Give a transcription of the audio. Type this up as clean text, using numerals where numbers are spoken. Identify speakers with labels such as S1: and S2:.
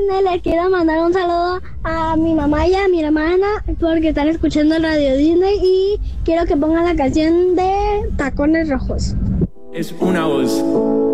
S1: Disney, les quiero mandar un saludo a mi mamá y a mi hermana porque están escuchando Radio Disney y quiero que pongan la canción de Tacones Rojos.
S2: Es una voz.